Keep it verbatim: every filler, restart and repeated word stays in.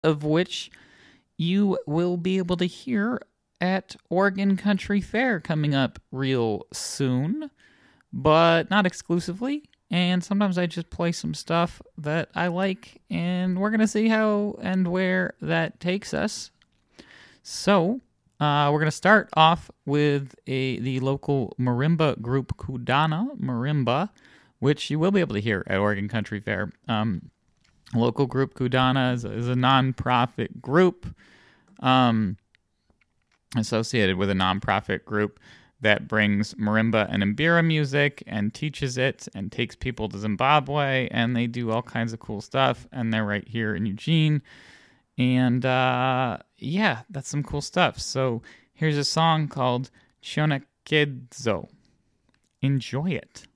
of which you will be able to hear at Oregon Country Fair coming up real soon, but not exclusively. And sometimes I just play some stuff that I like, and we're going to see how and where that takes us. So, uh, we're going to start off with a the local marimba group, Kudana Marimba, which you will be able to hear at Oregon Country Fair. Um, local group Kudana is, is a non-profit group um, associated with a non-profit group that brings marimba and mbira music and teaches it and takes people to Zimbabwe, and they do all kinds of cool stuff, and they're right here in Eugene. And uh, yeah, that's some cool stuff. So here's a song called Chonakedzo. Enjoy it.